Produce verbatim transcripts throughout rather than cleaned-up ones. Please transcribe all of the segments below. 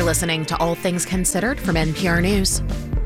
listening to All Things Considered from N P R News.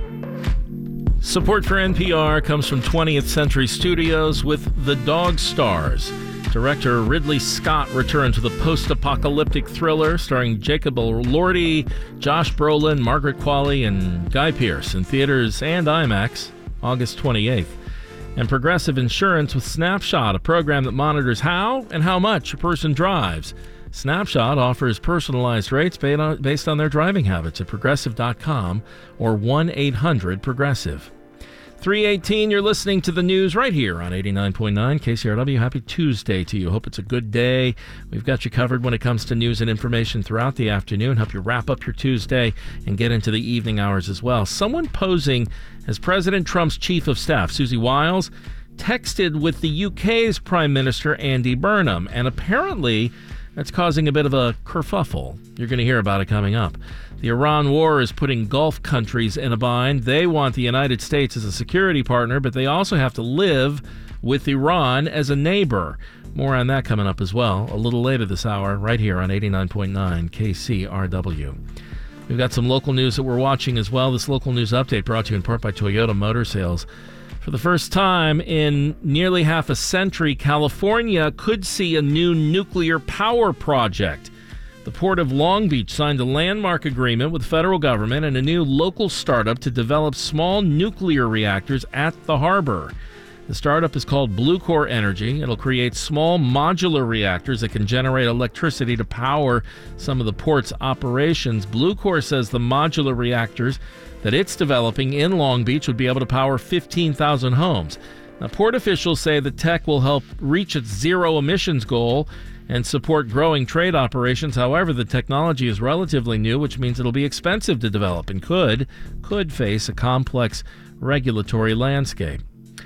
Support for N P R comes from twentieth Century Studios with The Dog Stars. Director Ridley Scott returns with a post-apocalyptic thriller starring Jacob Elordi, Josh Brolin, Margaret Qualley, and Guy Pearce in theaters and IMAX August twenty-eighth. And Progressive Insurance with Snapshot, a program that monitors how and how much a person drives. Snapshot offers personalized rates based on their driving habits at progressive dot com or one eight hundred progressive. three eighteen, you're listening to the news right here on eighty-nine point nine K C R W. Happy Tuesday to you. Hope it's a good day. We've got you covered when it comes to news and information throughout the afternoon. Help you wrap up your Tuesday and get into the evening hours as well. Someone posing as President Trump's chief of staff, Susie Wiles, texted with the U K's Prime Minister Andy Burnham, and apparently that's causing a bit of a kerfuffle. You're going to hear about it coming up. The Iran war is putting Gulf countries in a bind. They want the United States as a security partner, but they also have to live with Iran as a neighbor. More on that coming up as well a little later this hour, right here on eighty-nine point nine K C R W. We've got some local news that we're watching as well. This local news update brought to you in part by Toyota Motor Sales. For the first time in nearly half a century, California could see a new nuclear power project. The Port of Long Beach signed a landmark agreement with the federal government and a new local startup to develop small nuclear reactors at the harbor. The startup is called Bluecor Energy. It'll create small modular reactors that can generate electricity to power some of the port's operations. Bluecor says the modular reactors that it's developing in Long Beach would be able to power fifteen thousand homes. Now, port officials say the tech will help reach its zero emissions goal and support growing trade operations. However, the technology is relatively new, which means it'll be expensive to develop and could, could face a complex regulatory landscape.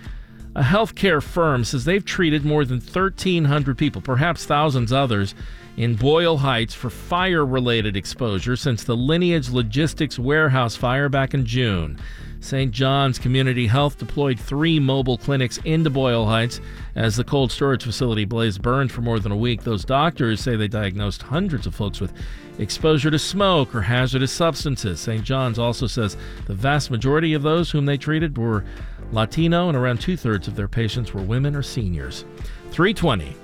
A healthcare firm says they've treated more than thirteen hundred people, perhaps thousands others, in Boyle Heights for fire-related exposure since the Lineage Logistics warehouse fire back in June. Saint John's Community Health deployed three mobile clinics into Boyle Heights as the cold storage facility blazed burned for more than a week. Those doctors say they diagnosed hundreds of folks with exposure to smoke or hazardous substances. Saint John's also says the vast majority of those whom they treated were Latino, and around two-thirds of their patients were women or seniors. three twenty.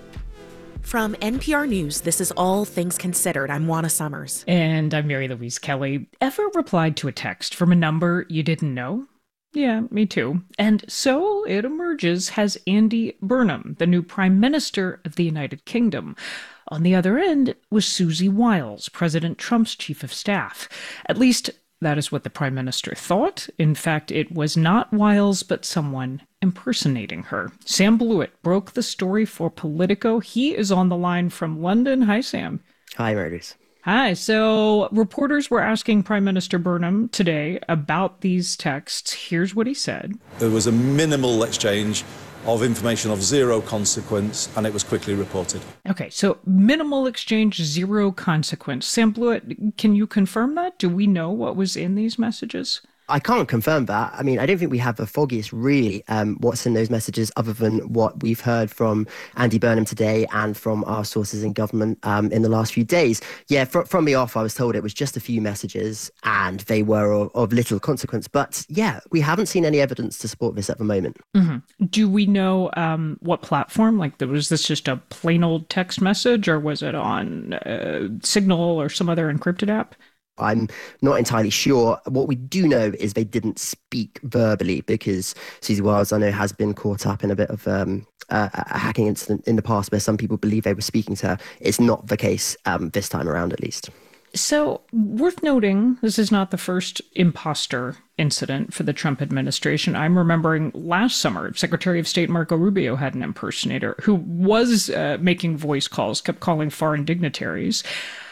From N P R News, this is All Things Considered. I'm Juana Summers. And I'm Mary Louise Kelly. Ever replied to a text from a number you didn't know? Yeah, me too. And so it emerges has Andy Burnham, the new Prime Minister of the United Kingdom. On the other end was Susie Wiles, President Trump's chief of staff. At least that is what the Prime Minister thought. In fact, it was not Wiles, but someone impersonating her. Sam Blewett broke the story for Politico. He is on the line from London. Hi, Sam. Hi, Murders. Hi. So reporters were asking Prime Minister Burnham today about these texts. Here's what he said. There was a minimal exchange of information of zero consequence, and it was quickly reported. Okay, so minimal exchange, zero consequence. Sam Blewett, can you confirm that? Do we know what was in these messages? I can't confirm that. I mean, I don't think we have the foggiest, really, um, what's in those messages other than what we've heard from Andy Burnham today and from our sources in government um, in the last few days. Yeah, fr- from the off, I was told it was just a few messages and they were of, of little consequence. But yeah, we haven't seen any evidence to support this at the moment. Mm-hmm. Do we know um, what platform? Like, was this just a plain old text message, or was it on uh, Signal or some other encrypted app? I'm not entirely sure. What we do know is they didn't speak verbally because Susie Wiles, I know, has been caught up in a bit of um, a, a hacking incident in the past where some people believe they were speaking to her. It's not the case um, this time around, at least. So, worth noting, this is not the first imposter incident for the Trump administration. I'm remembering last summer, Secretary of State Marco Rubio had an impersonator who was uh, making voice calls, kept calling foreign dignitaries.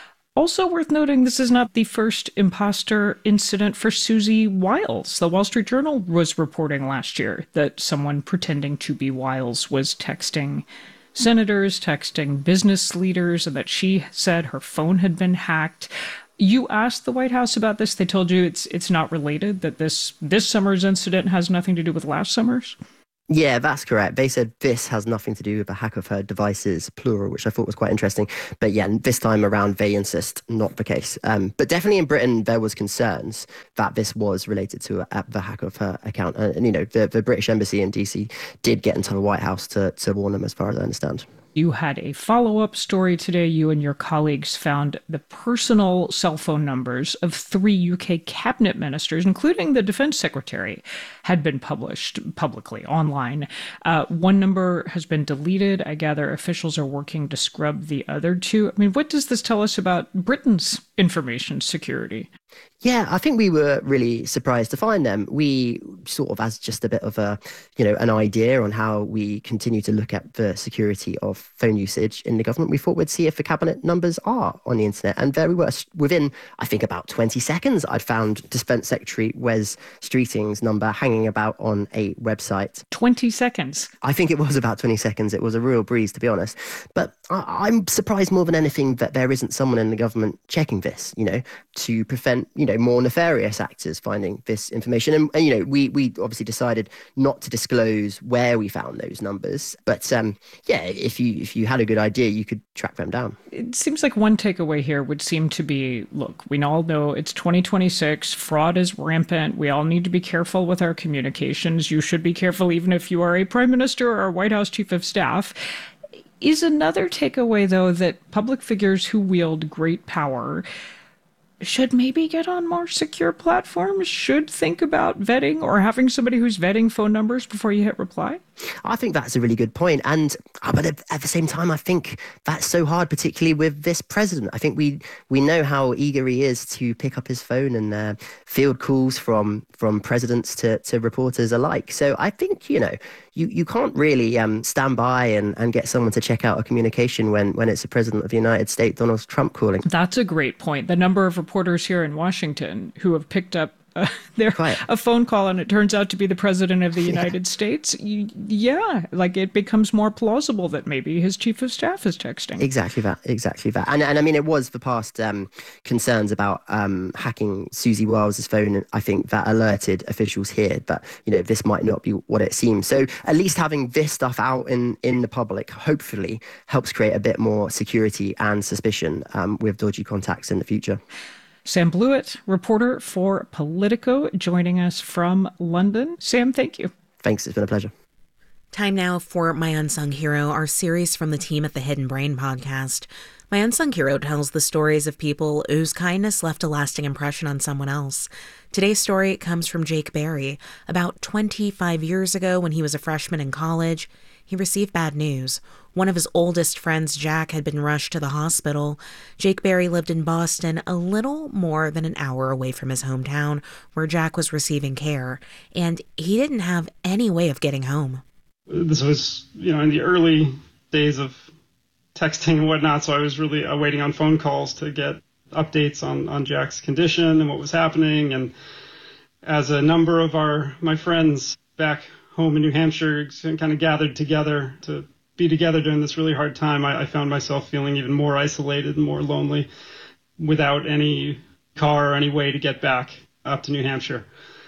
Also worth noting, this is not the first imposter incident for Susie Wiles. The Wall Street Journal was reporting last year that someone pretending to be Wiles was texting senators, texting business leaders, and that she said her phone had been hacked. You asked the White House about this. They told you it's it's not related, that this this summer's incident has nothing to do with last summer's? Yeah, that's correct. They said this has nothing to do with a hack of her devices, plural, which I thought was quite interesting. But yeah, this time around, they insist not the case. Um, but definitely in Britain, there was concerns that this was related to a, the hack of her account. And, and you know, the, the British Embassy in D C did get into the White House to, to warn them, as far as I understand. You had a follow-up story today. You and your colleagues found the personal cell phone numbers of three U K cabinet ministers, including the defense secretary, had been published publicly online. Uh, one number has been deleted. I gather officials are working to scrub the other two. I mean, what does this tell us about Britain's information security? Yeah, I think we were really surprised to find them. We sort of, as just a bit of a, you know, an idea on how we continue to look at the security of phone usage in the government, we thought we'd see if the cabinet numbers are on the internet. And there we were. Within, I think, about twenty seconds, I'd found Defence Secretary Wes Streeting's number hanging about on a website. twenty seconds? I think it was about twenty seconds. It was a real breeze, to be honest. But I, I'm surprised more than anything that there isn't someone in the government checking this, you know, to prevent, you know, more nefarious actors finding this information. And, and you know, we we obviously decided not to disclose where we found those numbers. But um, yeah, if you if you had a good idea, you could track them down. It seems like one takeaway here would seem to be, look, we all know it's twenty twenty-six, fraud is rampant. We all need to be careful with our communications. You should be careful even if you are a prime minister or a White House chief of staff. Is another takeaway, though, that public figures who wield great power should maybe get on more secure platforms, should think about vetting or having somebody who's vetting phone numbers before you hit reply? I think that's a really good point. And uh, but at, at the same time, I think that's so hard, particularly with this president. I think we we know how eager he is to pick up his phone and uh, field calls from from presidents to, to reporters alike. So I think, you know, you, you can't really um, stand by and, and get someone to check out a communication when, when it's the president of the United States, Donald Trump, calling. That's a great point. The number of reporters here in Washington who have picked up Uh, there a phone call and it turns out to be the president of the United yeah. States. You, yeah, like it becomes more plausible that maybe his chief of staff is texting. Exactly that, exactly that. And and I mean, it was the past um, concerns about um, hacking Susie Wiles' phone, I think, that alerted officials here. But, you know, this might not be what it seems. So at least having this stuff out in, in the public hopefully helps create a bit more security and suspicion um, with dodgy contacts in the future. Sam Blewett, reporter for Politico, joining us from London. Sam, thank you. Thanks. It's been a pleasure. Time now for My Unsung Hero, our series from the team at the Hidden Brain podcast. My Unsung Hero tells the stories of people whose kindness left a lasting impression on someone else. Today's story comes from Jake Berry. About twenty-five years ago, when he was a freshman in college, he received bad news. One of his oldest friends, Jack, had been rushed to the hospital. Jake Berry lived in Boston, a little more than an hour away from his hometown, where Jack was receiving care, and he didn't have any way of getting home. This was, you know, in the early days of texting and whatnot, so I was really uh, waiting on phone calls to get updates on, on Jack's condition and what was happening. And as a number of our my friends back home in New Hampshire kind of gathered together to be together during this really hard time, I, I found myself feeling even more isolated and more lonely without any car or any way to get back up to New Hampshire.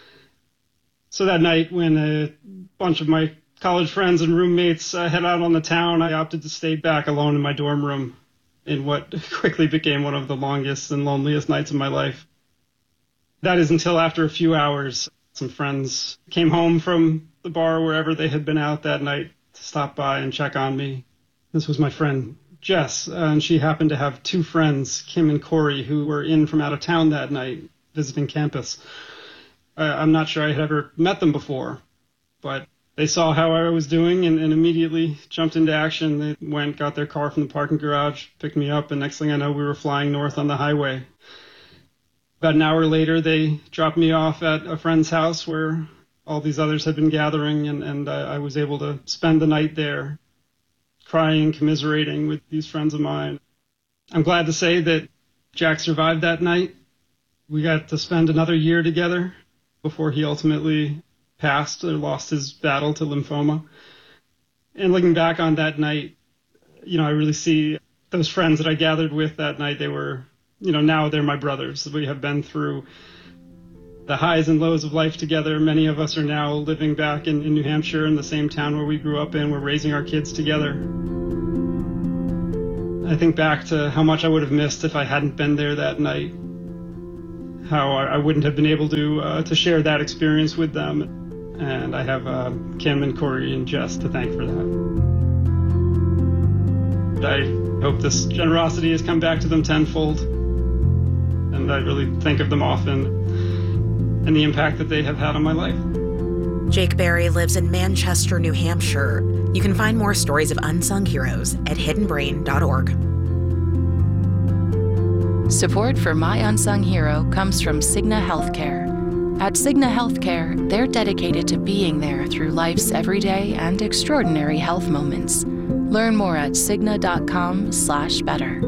So that night, when a bunch of my college friends and roommates uh, head out on the town, I opted to stay back alone in my dorm room in what quickly became one of the longest and loneliest nights of my life. That is until after a few hours, some friends came home from the bar wherever they had been out that night to stop by and check on me. This was my friend Jess, uh, and she happened to have two friends, Kim and Corey, who were in from out of town that night visiting campus. Uh, I'm not sure I had ever met them before, but they saw how I was doing and, and immediately jumped into action. They went, got their car from the parking garage, picked me up, and next thing I know, we were flying north on the highway. About an hour later, they dropped me off at a friend's house where all these others had been gathering, and, and I, I was able to spend the night there, crying, commiserating with these friends of mine. I'm glad to say that Jack survived that night. We got to spend another year together before he ultimately passed or lost his battle to lymphoma. And looking back on that night, you know, I really see those friends that I gathered with that night. They were, you know, now they're my brothers. We have been through the highs and lows of life together. Many of us are now living back in, in New Hampshire, in the same town where we grew up in. We're raising our kids together. I think back to how much I would have missed if I hadn't been there that night. How I, I wouldn't have been able to uh, to share that experience with them. And I have uh, Kim and Corey and Jess to thank for that. I hope this generosity has come back to them tenfold. And I really think of them often and the impact that they have had on my life. Jake Berry lives in Manchester, New Hampshire. You can find more stories of unsung heroes at hidden brain dot org. Support for My Unsung Hero comes from Cigna Healthcare. At Cigna Healthcare, they're dedicated to being there through life's everyday and extraordinary health moments. Learn more at cigna dot com slash better.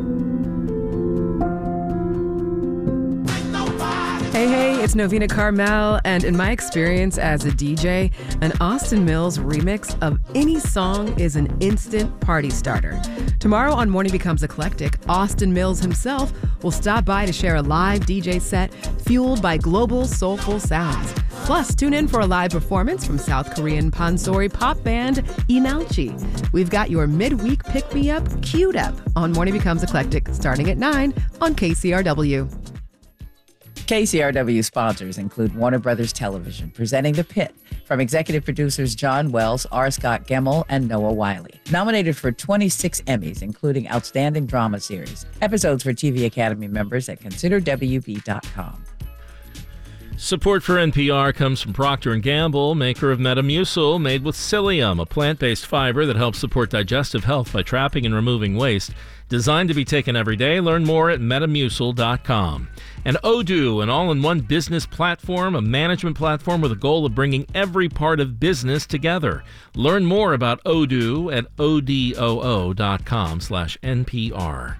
Hey, hey, it's Novena Carmel, and in my experience as a D J, an Austin Mills remix of any song is an instant party starter. Tomorrow on Morning Becomes Eclectic, Austin Mills himself will stop by to share a live D J set fueled by global soulful sounds. Plus, tune in for a live performance from South Korean pansori pop band Inalchi. We've got your midweek pick-me-up queued up on Morning Becomes Eclectic starting at nine on K C R W. K C R W sponsors include Warner Brothers Television, presenting The Pit, from executive producers John Wells, R. Scott Gemmell, and Noah Wiley. Nominated for twenty-six Emmys, including Outstanding Drama Series. Episodes for T V Academy members at consider w b dot com. Support for N P R comes from Procter and Gamble, maker of Metamucil, made with psyllium, a plant-based fiber that helps support digestive health by trapping and removing waste. Designed to be taken every day. Learn more at metamucil dot com. And Odoo, an all-in-one business platform, a management platform with a goal of bringing every part of business together. Learn more about Odoo at odoo dot com slash N P R.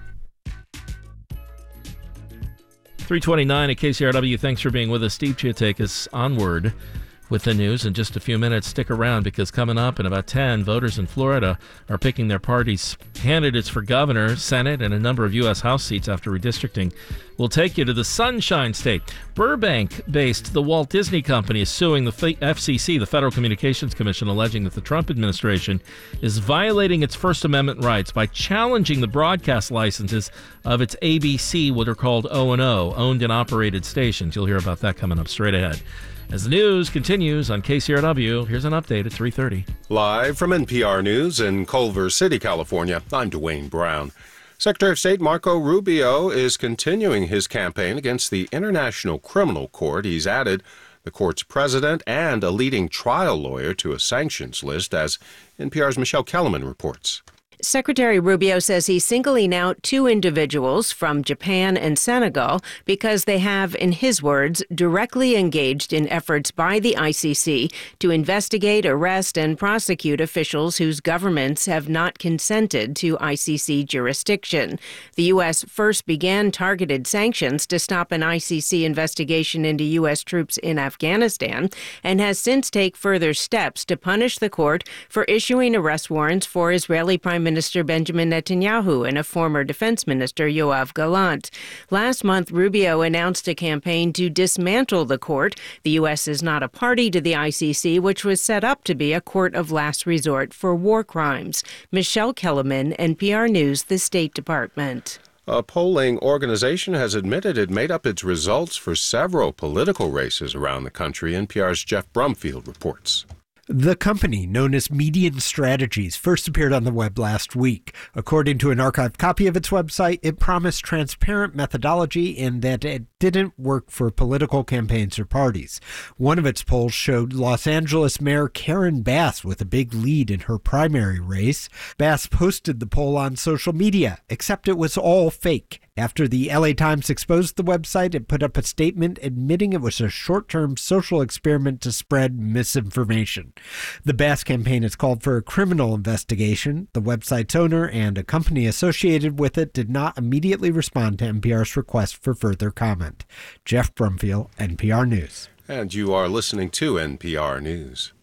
three twenty-nine at K C R W. Thanks for being with us. Steve Chia take us onward with the news in just a few minutes. Stick around, because coming up in about ten, voters in Florida are picking their party's candidates for governor, Senate, and a number of U S House seats after redistricting. We'll take you to the Sunshine State. Burbank-based The Walt Disney Company is suing the F C C, the Federal Communications Commission, alleging that the Trump administration is violating its First Amendment rights by challenging the broadcast licenses of its A B C, what are called O and O, owned and operated stations. You'll hear about that coming up straight ahead. As the news continues on K C R W, here's an update at three thirty. Live from N P R News in Culver City, California, I'm Dwayne Brown. Secretary of State Marco Rubio is continuing his campaign against the International Criminal Court. He's added the court's president and a leading trial lawyer to a sanctions list, as N P R's Michelle Kellerman reports. Secretary Rubio says he's singling out two individuals from Japan and Senegal because they have, in his words, directly engaged in efforts by the I C C to investigate, arrest, and prosecute officials whose governments have not consented to I C C jurisdiction. The U S first began targeted sanctions to stop an I C C investigation into U S troops in Afghanistan and has since taken further steps to punish the court for issuing arrest warrants for Israeli Prime Minister Minister Benjamin Netanyahu and a former defense minister, Yoav Gallant. Last month, Rubio announced a campaign to dismantle the court. The U S is not a party to the I C C, which was set up to be a court of last resort for war crimes. Michelle Kellerman, N P R News, the State Department. A polling organization has admitted it made up its results for several political races around the country. N P R's Jeff Brumfield reports. The company, known as Median Strategies, first appeared on the web last week. According to an archived copy of its website, it promised transparent methodology in that it didn't work for political campaigns or parties. One of its polls showed Los Angeles Mayor Karen Bass with a big lead in her primary race. Bass posted the poll on social media, except it was all fake. After the L A Times exposed the website, it put up a statement admitting it was a short-term social experiment to spread misinformation. The Bass campaign has called for a criminal investigation. The website's owner and a company associated with it did not immediately respond to N P R's request for further comment. Jeff Brumfield, N P R News. And you are listening to N P R News.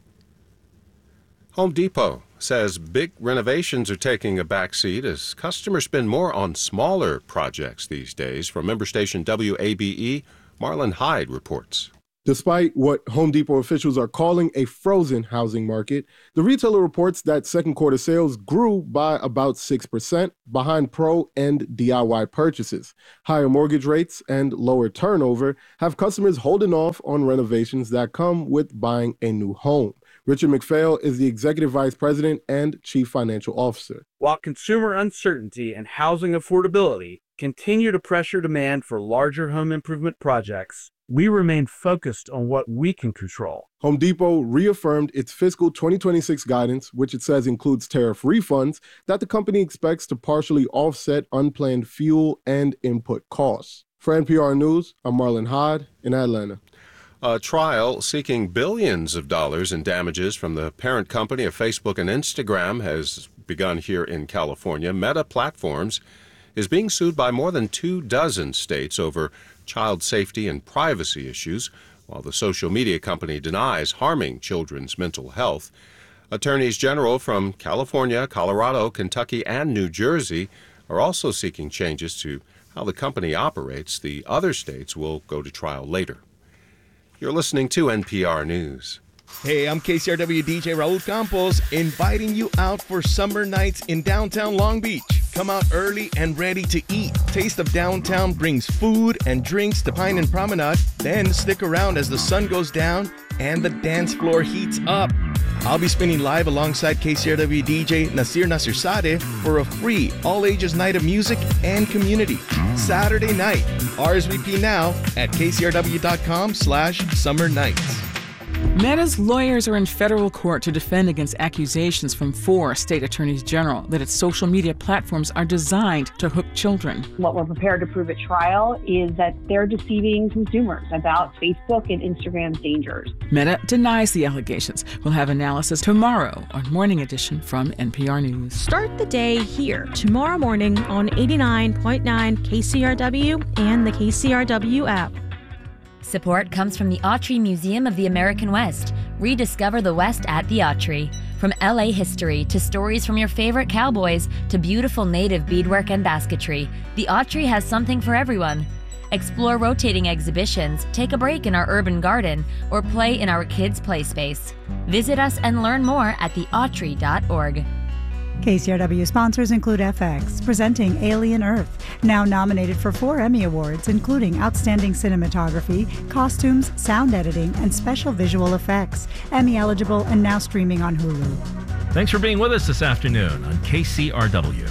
Home Depot says big renovations are taking a backseat as customers spend more on smaller projects these days. From member station W A B E, Marlon Hyde reports. Despite what Home Depot officials are calling a frozen housing market, the retailer reports that second quarter sales grew by about six percent behind pro and D I Y purchases. Higher mortgage rates and lower turnover have customers holding off on renovations that come with buying a new home. Richard McPhail is the Executive Vice President and Chief Financial Officer. While consumer uncertainty and housing affordability continue to pressure demand for larger home improvement projects, we remain focused on what we can control. Home Depot reaffirmed its fiscal twenty twenty-six guidance, which it says includes tariff refunds that the company expects to partially offset unplanned fuel and input costs. For N P R News, I'm Marlon Hyde in Atlanta. A trial seeking billions of dollars in damages from the parent company of Facebook and Instagram has begun here in California. Meta Platforms is being sued by more than two dozen states over child safety and privacy issues, while the social media company denies harming children's mental health. Attorneys general from California, Colorado, Kentucky, and New Jersey are also seeking changes to how the company operates. The other states will go to trial later. You're listening to N P R News. Hey, I'm K C R W D J Raul Campos, inviting you out for summer nights in downtown Long Beach. Come out early and ready to eat. Taste of Downtown brings food and drinks to Pine and Promenade. Then stick around as the sun goes down and the dance floor heats up. I'll be spinning live alongside K C R W D J Nasir Nasirzadeh for a free all-ages night of music and community. Saturday night. R S V P now at kcrw.com slash summer nights. Meta's lawyers are in federal court to defend against accusations from four state attorneys general that its social media platforms are designed to hook children. What we're prepared to prove at trial is that they're deceiving consumers about Facebook and Instagram's dangers. Meta denies the allegations. We'll have analysis tomorrow on Morning Edition from N P R News. Start the day here tomorrow morning on eighty-nine point nine K C R W and the K C R W app. Support comes from the Autry Museum of the American West. Rediscover the West at the Autry. From L A history to stories from your favorite cowboys to beautiful native beadwork and basketry, the Autry has something for everyone. Explore rotating exhibitions, take a break in our urban garden, or play in our kids' play space. Visit us and learn more at the autry dot org. K C R W sponsors include F X, presenting Alien Earth, now nominated for four Emmy Awards, including Outstanding Cinematography, Costumes, Sound Editing, and Special Visual Effects. Emmy eligible and now streaming on Hulu. Thanks for being with us this afternoon on K C R W.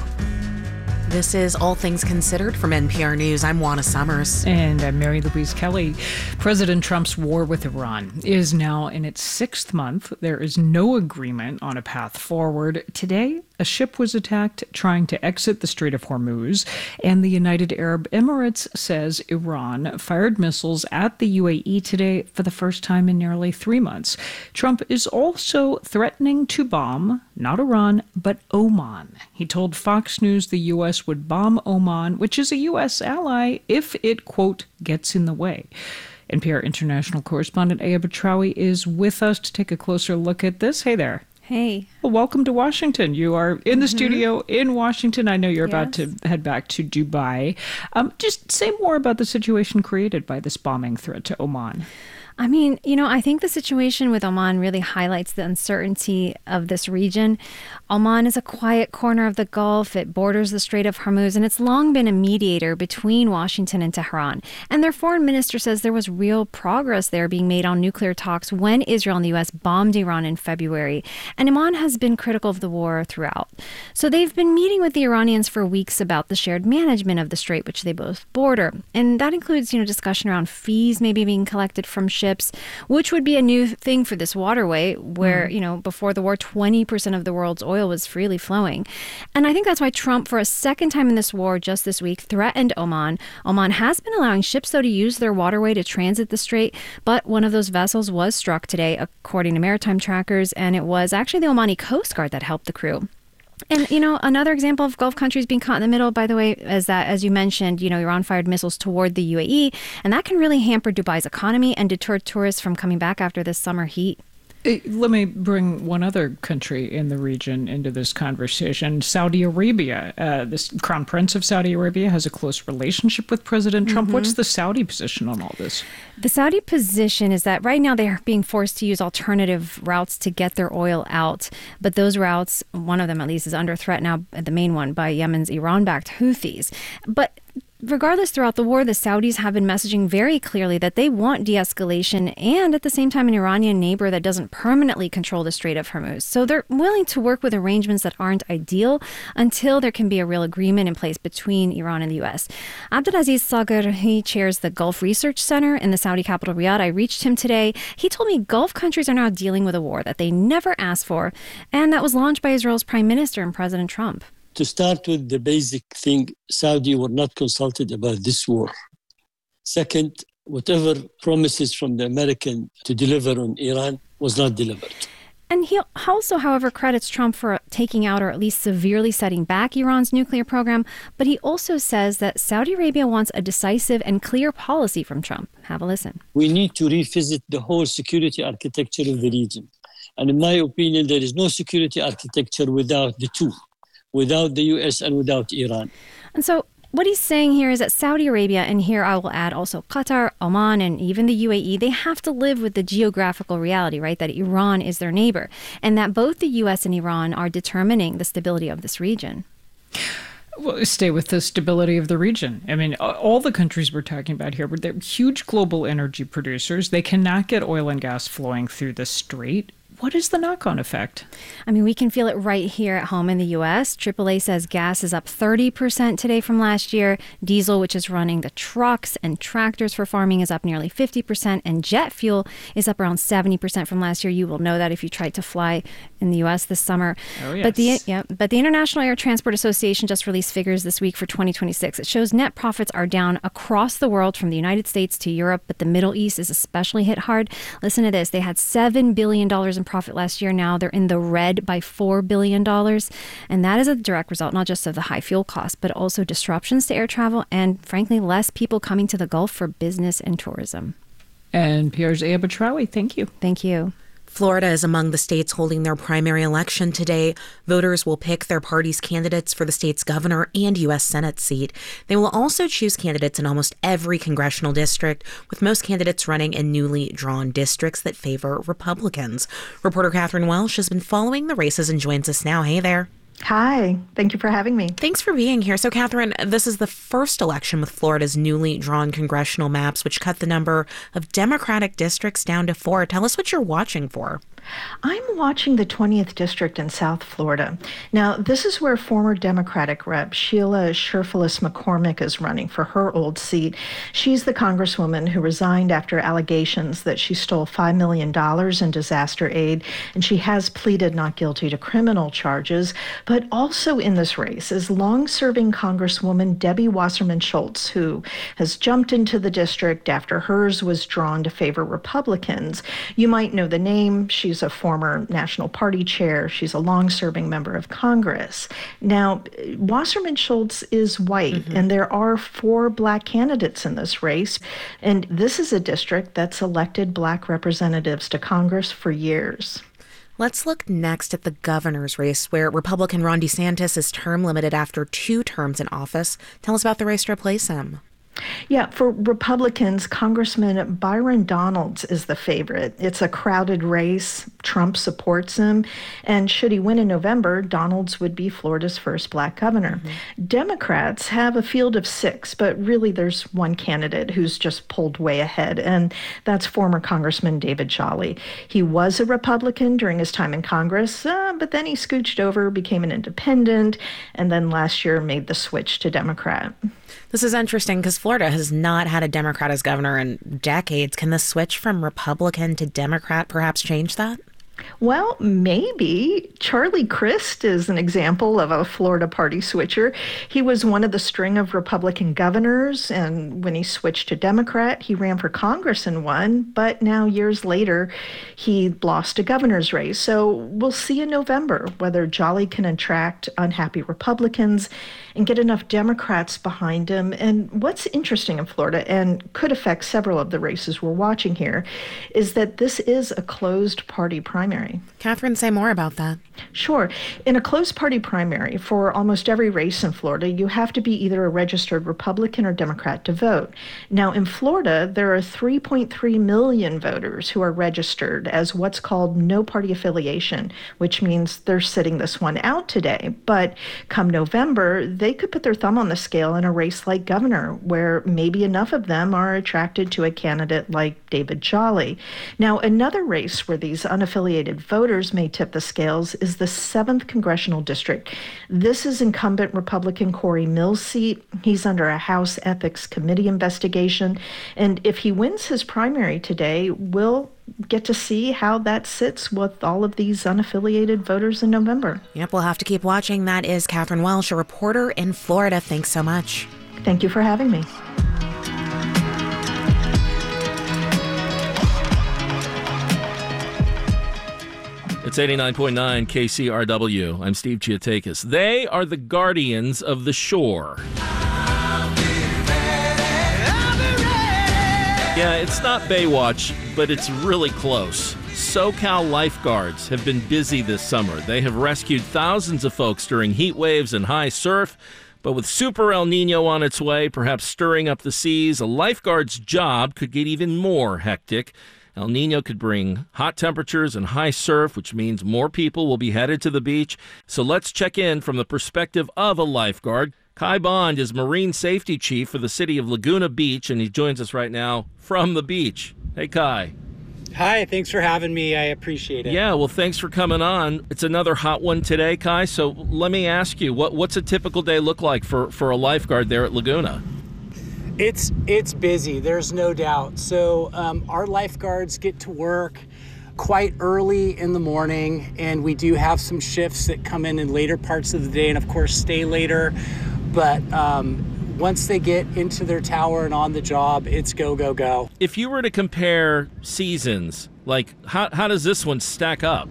This is All Things Considered from N P R News. I'm Juana Summers. And I'm Mary Louise Kelly. President Trump's war with Iran is now in its sixth month. There is no agreement on a path forward. Today, a ship was attacked trying to exit the Strait of Hormuz, and the United Arab Emirates says Iran fired missiles at the U A E today for the first time in nearly three months. Trump is also threatening to bomb, not Iran, but Oman. He told Fox News the U S would bomb Oman, which is a U S ally, if it, quote, gets in the way. N P R international correspondent Aya Batrawi is with us to take a closer look at this. Hey there. Hey. Well, welcome to Washington. You are in the mm-hmm. studio in Washington. I know you're yes. about to head back to Dubai. Um, just say more about the situation created by this bombing threat to Oman. I mean, you know, I think the situation with Oman really highlights the uncertainty of this region. Oman is a quiet corner of the Gulf. It borders the Strait of Hormuz, and it's long been a mediator between Washington and Tehran. And their foreign minister says there was real progress there being made on nuclear talks when Israel and the U S bombed Iran in February. And Oman has been critical of the war throughout. So they've been meeting with the Iranians for weeks about the shared management of the strait, which they both border. And that includes, you know, discussion around fees maybe being collected from ships, which would be a new thing for this waterway where, mm. you know, before the war, twenty percent of the world's oil was freely flowing. And I think that's why Trump, for a second time in this war just this week, threatened Oman. Oman has been allowing ships, though, to use their waterway to transit the strait, but one of those vessels was struck today, according to maritime trackers, and it was actually the Omani Coast Guard that helped the crew. And, you know, another example of Gulf countries being caught in the middle, by the way, is that, as you mentioned, you know, Iran fired missiles toward the U A E, and that can really hamper Dubai's economy and deter tourists from coming back after this summer heat. Let me bring one other country in the region into this conversation. Saudi Arabia. Uh, this Crown Prince of Saudi Arabia has a close relationship with President Trump. Mm-hmm. What's the Saudi position on all this? The Saudi position is that right now they are being forced to use alternative routes to get their oil out. But those routes, one of them at least, is under threat now, the main one, by Yemen's Iran-backed Houthis. But regardless, throughout the war, the Saudis have been messaging very clearly that they want de-escalation and at the same time an Iranian neighbor that doesn't permanently control the Strait of Hormuz. So they're willing to work with arrangements that aren't ideal until there can be a real agreement in place between Iran and the U S. Abdulaziz Sagar, he chairs the Gulf Research Center in the Saudi capital, Riyadh. I reached him today. He told me Gulf countries are now dealing with a war that they never asked for, and that was launched by Israel's Prime Minister and President Trump. To start with the basic thing, Saudi were not consulted about this war. Second, whatever promises from the American to deliver on Iran was not delivered. And he also, however, credits Trump for taking out or at least severely setting back Iran's nuclear program. But he also says that Saudi Arabia wants a decisive and clear policy from Trump. Have a listen. We need to revisit the whole security architecture of the region. And in my opinion, there is no security architecture without the two. Without the U S and without Iran. And so what he's saying here is that Saudi Arabia, and here I will add also Qatar, Oman, and even the U A E, they have to live with the geographical reality, right, that Iran is their neighbor, and that both the U S and Iran are determining the stability of this region. Well, stay with the stability of the region. I mean, all the countries we're talking about here, they're huge global energy producers. They cannot get oil and gas flowing through the strait. What is the knock-on effect? I mean, we can feel it right here at home in the U S. triple A says gas is up thirty percent today from last year. Diesel, which is running the trucks and tractors for farming, is up nearly fifty percent. And jet fuel is up around seventy percent from last year. You will know that if you tried to fly in the U S this summer. Oh, yes. But the, yeah, but the International Air Transport Association just released figures this week for twenty twenty-six. It shows net profits are down across the world from the United States to Europe, but the Middle East is especially hit hard. Listen to this. They had seven billion dollars in profit last year. Now they're in the red by four billion dollars. And that is a direct result not just of the high fuel costs, but also disruptions to air travel and, frankly, less people coming to the Gulf for business and tourism. And Pierre Zaya Batrawi, thank you. Thank you. Florida is among the states holding their primary election today. Voters will pick their party's candidates for the state's governor and U S Senate seat. They will also choose candidates in almost every congressional district, with most candidates running in newly drawn districts that favor Republicans. Reporter Catherine Welsh has been following the races and joins us now. Hey there. Hi, thank you for having me. Thanks for being here. So, Catherine, this is the first election with Florida's newly drawn congressional maps, which cut the number of Democratic districts down to four. Tell us what you're watching for. I'm watching the twentieth District in South Florida. Now, this is where former Democratic Rep Sheila Sherfilis McCormick is running for her old seat. She's the congresswoman who resigned after allegations that she stole five million dollars in disaster aid, and she has pleaded not guilty to criminal charges. But also in this race is long-serving Congresswoman Debbie Wasserman Schultz, who has jumped into the district after hers was drawn to favor Republicans. You might know the name. She's a former National Party chair. She's a long-serving member of Congress. Now, Wasserman Schultz is white, mm-hmm. and there are four black candidates in this race. And this is a district that's elected black representatives to Congress for years. Let's look next at the governor's race, where Republican Ron DeSantis is term limited after two terms in office. Tell us about the race to replace him. Yeah, for Republicans, Congressman Byron Donalds is the favorite. It's a crowded race. Trump supports him. And should he win in November, Donalds would be Florida's first black governor. Mm-hmm. Democrats have a field of six, but really there's one candidate who's just pulled way ahead, and that's former Congressman David Jolly. He was a Republican during his time in Congress, uh, but then he scooched over, became an independent, and then last year made the switch to Democrat. This is interesting because Florida has not had a Democrat as governor in decades. Can the switch from Republican to Democrat perhaps change that? Well, maybe. Charlie Crist is an example of a Florida party switcher. He was one of the string of Republican governors, and when he switched to Democrat, he ran for Congress and won, but now years later, he lost a governor's race. So we'll see in November whether Jolly can attract unhappy Republicans and get enough Democrats behind him. And what's interesting in Florida, and could affect several of the races we're watching here, is that this is a closed party primary. Catherine, say more about that. Sure. In a closed party primary, for almost every race in Florida, you have to be either a registered Republican or Democrat to vote. Now, in Florida, there are three point three million voters who are registered as what's called no party affiliation, which means they're sitting this one out today. But come November, they could put their thumb on the scale in a race like governor, where maybe enough of them are attracted to a candidate like David Jolly. Now, another race where these unaffiliated voters may tip the scales is the seventh Congressional District. This is incumbent Republican Corey Mills' seat. He's under a House Ethics Committee investigation. And if he wins his primary today, we'll get to see how that sits with all of these unaffiliated voters in November. Yep, we'll have to keep watching. That is Catherine Welsh, a reporter in Florida. Thanks so much. Thank you for having me. It's eighty-nine point nine K C R W. I'm Steve Chiatakis. They are the guardians of the shore. Yeah, it's not Baywatch, but it's really close. SoCal lifeguards have been busy this summer. They have rescued thousands of folks during heat waves and high surf. But with Super El Nino on its way, perhaps stirring up the seas, a lifeguard's job could get even more hectic. El Nino could bring hot temperatures and high surf, which means more people will be headed to the beach. So let's check in from the perspective of a lifeguard. Kai Bond is Marine Safety Chief for the city of Laguna Beach, and he joins us right now from the beach. Hey, Kai. Hi, thanks for having me. I appreciate it. Yeah, well, thanks for coming on. It's another hot one today, Kai. So let me ask you, what what's a typical day look like for, for a lifeguard there at Laguna? It's it's busy, there's no doubt. So um, our lifeguards get to work quite early in the morning, and we do have some shifts that come in in later parts of the day and, of course, stay later. But um, once they get into their tower and on the job, it's go, go, go. If you were to compare seasons, like how, how does this one stack up?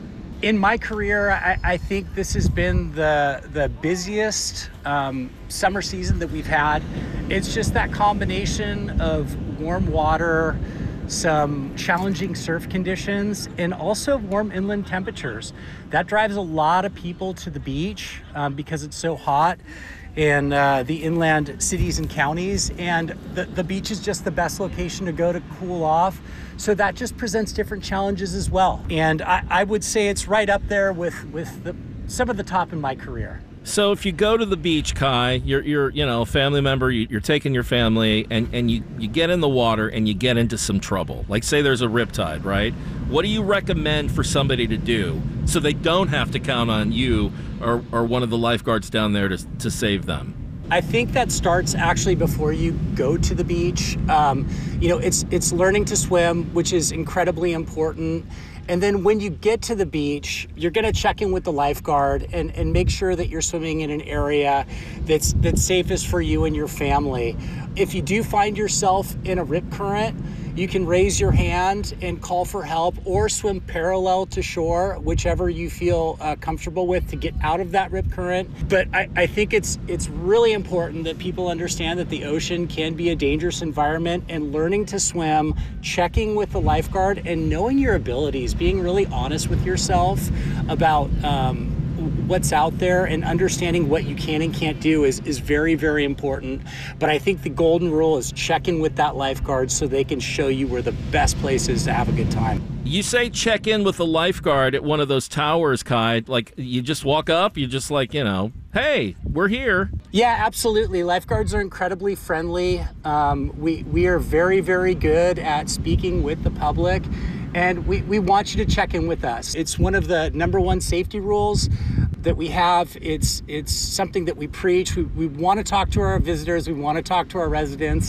In my career, I, I think this has been the the busiest um, summer season that we've had. It's just that combination of warm water, some challenging surf conditions, and also warm inland temperatures. That drives a lot of people to the beach um, because it's so hot in uh, the inland cities and counties, and the, the beach is just the best location to go to cool off. So that just presents different challenges as well. And I, I would say it's right up there with, with the, some of the top in my career. So if you go to the beach, Kai, you're, you're you know, a family member, you, you're taking your family, and, and you, you get in the water and you get into some trouble. Like say there's a riptide, right? What do you recommend for somebody to do so they don't have to count on you or, or one of the lifeguards down there to, to save them? I think that starts actually before you go to the beach. Um, you know, it's it's learning to swim, which is incredibly important. And then when you get to the beach, you're going to check in with the lifeguard and, and make sure that you're swimming in an area that's that's safest for you and your family. If you do find yourself in a rip current, you can raise your hand and call for help or swim parallel to shore, whichever you feel uh, comfortable with to get out of that rip current. But I, I think it's it's really important that people understand that the ocean can be a dangerous environment, and learning to swim, checking with the lifeguard, and knowing your abilities, being really honest with yourself about um, what's out there and understanding what you can and can't do is, is very, very important. But I think the golden rule is check in with that lifeguard so they can show you where the best place is to have a good time. You say check in with the lifeguard at one of those towers, Kai. Like you just walk up, you just like, you know, hey, we're here. Yeah, absolutely. Lifeguards are incredibly friendly. Um, we, we are very, very good at speaking with the public. And we, we want you to check in with us. It's one of the number one safety rules that we have. It's it's something that we preach. We, we want to talk to our visitors. We want to talk to our residents.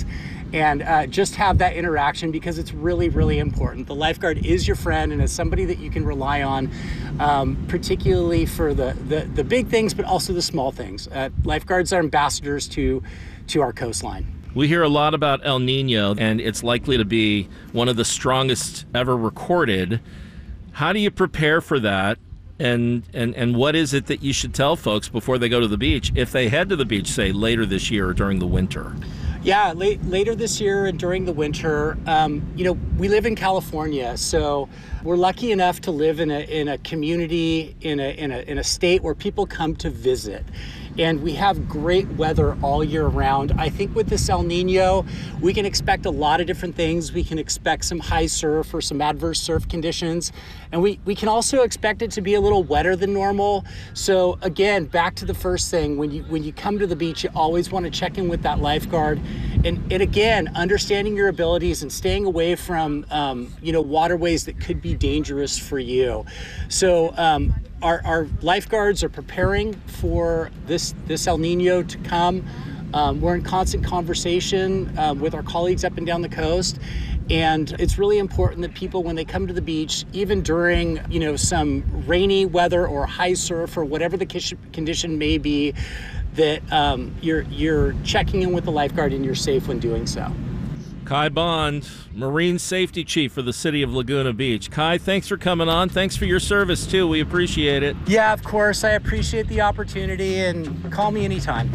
and uh, just have that interaction, because it's really, really important. The lifeguard is your friend and is somebody that you can rely on, um, particularly for the, the, the big things, but also the small things. Uh, lifeguards are ambassadors to, to our coastline. We hear a lot about El Nino, and it's likely to be one of the strongest ever recorded. How do you prepare for that? And, and and what is it that you should tell folks before they go to the beach, if they head to the beach, say, later this year or during the winter? Yeah, late, later this year and during the winter. Um, you know, we live in California, so we're lucky enough to live in a in a community, in a in a in a state where people come to visit. And we have great weather all year round. I think with this El Nino, we can expect a lot of different things. We can expect some high surf or some adverse surf conditions. And we, we can also expect it to be a little wetter than normal. So again, back to the first thing, when you when you come to the beach, you always want to check in with that lifeguard. And, and again, understanding your abilities and staying away from um, you know, waterways that could be dangerous for you. So um, Our, our lifeguards are preparing for this, this El Nino to come. Um, we're in constant conversation uh, with our colleagues up and down the coast. And it's really important that people, when they come to the beach, even during, you know, some rainy weather or high surf or whatever the condition may be, that um, you're, you're checking in with the lifeguard and you're safe when doing so. Kai Bond, Marine Safety Chief for the City of Laguna Beach. Kai, thanks for coming on. Thanks for your service, too. We appreciate it. Yeah, of course. I appreciate the opportunity, and call me anytime.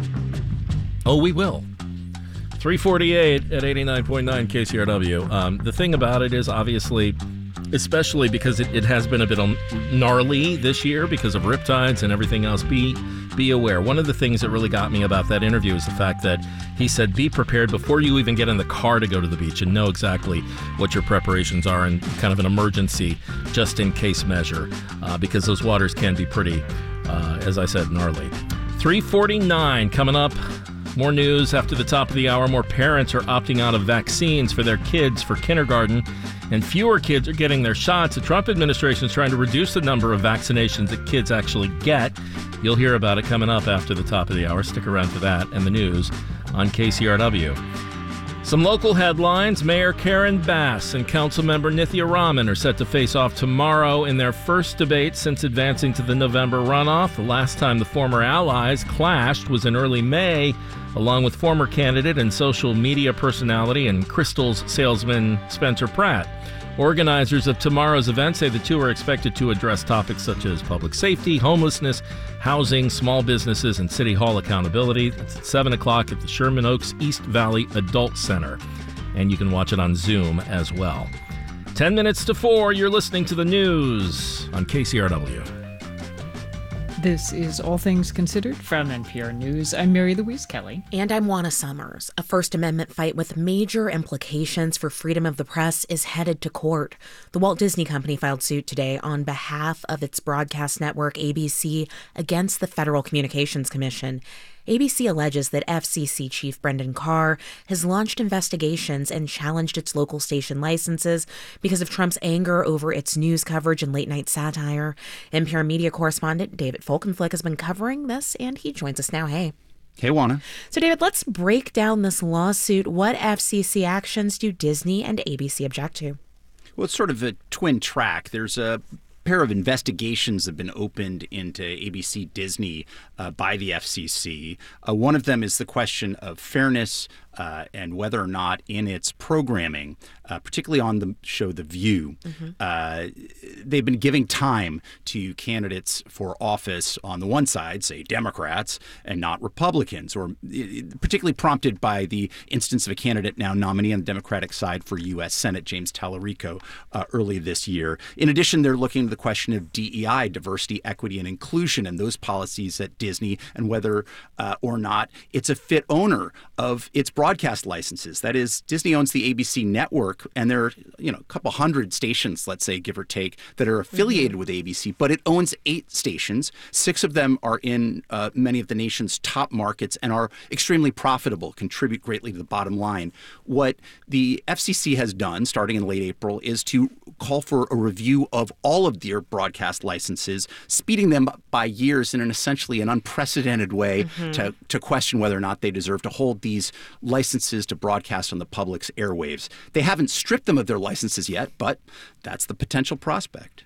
Oh, we will. three forty-eight at eighty-nine point nine K C R W. Um, the thing about it is, obviously, especially because it, it has been a bit gnarly this year because of riptides and everything else, be be aware. One of the things that really got me about that interview is the fact that he said be prepared before you even get in the car to go to the beach, and know exactly what your preparations are in kind of an emergency just in case measure, uh, because those waters can be pretty, uh, as I said, gnarly. three forty-nine coming up. More news after the top of the hour. More parents are opting out of vaccines for their kids for kindergarten, and fewer kids are getting their shots. The Trump administration is trying to reduce the number of vaccinations that kids actually get. You'll hear about it coming up after the top of the hour. Stick around for that and the news on K C R W. Some local headlines. Mayor Karen Bass and Councilmember Nithya Raman are set to face off tomorrow in their first debate since advancing to the November runoff. The last time the former allies clashed was in early May, along with former candidate and social media personality and Crystal's salesman Spencer Pratt. Organizers of tomorrow's event say the two are expected to address topics such as public safety, homelessness, housing, small businesses, and City Hall accountability. It's at seven o'clock at the Sherman Oaks East Valley Adult Center, and you can watch it on Zoom as well. Ten minutes to four, you're listening to the news on K C R W. This is All Things Considered from N P R News. I'm Mary Louise Kelly. And I'm Juana Summers. A First Amendment fight with major implications for freedom of the press is headed to court. The Walt Disney Company filed suit today on behalf of its broadcast network, A B C, against the Federal Communications Commission. A B C alleges that F C C Chief Brendan Carr has launched investigations and challenged its local station licenses because of Trump's anger over its news coverage and late-night satire. N P R media correspondent David Folkenflik has been covering this, and he joins us now. Hey. Hey, Juana. So, David, let's break down this lawsuit. What F C C actions do Disney and A B C object to? Well, it's sort of a twin track. There's a pair of investigations have been opened into A B C Disney uh, by the F C C. Uh, one of them is the question of fairness uh, and whether or not in its programming, uh, particularly on the show The View, mm-hmm. uh, they've been giving time to candidates for office on the one side, say Democrats, and not Republicans, or particularly prompted by the instance of a candidate now nominee on the Democratic side for U S Senate, James Tallarico, uh, early this year. In addition, they're looking at the question of D E I, diversity, equity, and inclusion, and those policies at Disney, and whether uh, or not it's a fit owner of its broadcast licenses. That is, Disney owns the A B C network, and there are, you know, a couple hundred stations, let's say, give or take, that are affiliated mm-hmm. with A B C, but it owns eight stations. Six of them are in uh, many of the nation's top markets and are extremely profitable, contribute greatly to the bottom line. What the F C C has done, starting in late April, is to call for a review of all of their broadcast licenses, speeding them up by years in an essentially an unprecedented way mm-hmm. to, to question whether or not they deserve to hold these licenses to broadcast on the public's airwaves. They haven't stripped them of their licenses yet, but that's the potential prospect.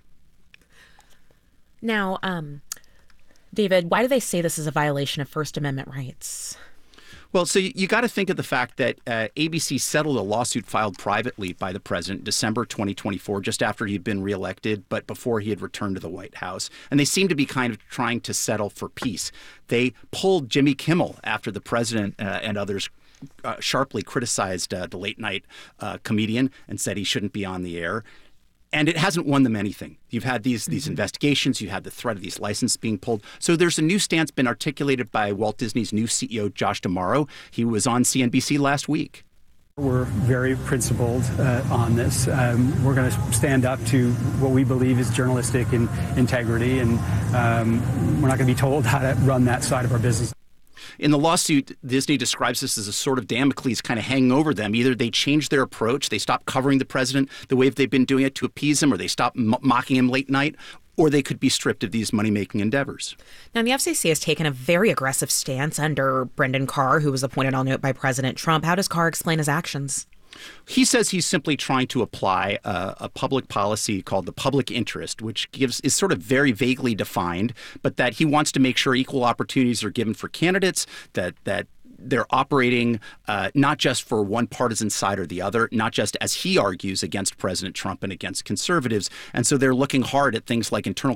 Now, um, David, why do they say this is a violation of First Amendment rights? Well, so you, you got to think of the fact that uh, A B C settled a lawsuit filed privately by the president December twenty twenty-four, just after he'd been reelected, but before he had returned to the White House. And they seem to be kind of trying to settle for peace. They pulled Jimmy Kimmel after the president uh, and others uh, sharply criticized uh, the late night uh, comedian and said he shouldn't be on the air. And it hasn't won them anything. You've had these these mm-hmm. investigations. You had the threat of these licenses being pulled. So there's a new stance been articulated by Walt Disney's new C E O, Josh D'Amaro. He was on C N B C last week. We're very principled uh, on this. Um, we're going to stand up to what we believe is journalistic in, integrity, and um, we're not going to be told how to run that side of our business. In the lawsuit, Disney describes this as a sort of Damocles kind of hanging over them. Either they change their approach, they stop covering the president the way they've been doing it to appease him, or they stop m- mocking him late night, or they could be stripped of these money-making endeavors. Now, the F C C has taken a very aggressive stance under Brendan Carr, who was appointed, I'll note, by President Trump. How does Carr explain his actions? He says he's simply trying to apply a, a public policy called the public interest, which gives is sort of very vaguely defined, but that he wants to make sure equal opportunities are given for candidates, that that they're operating uh, not just for one partisan side or the other, not just, as he argues, against President Trump and against conservatives. And so they're looking hard at things like internal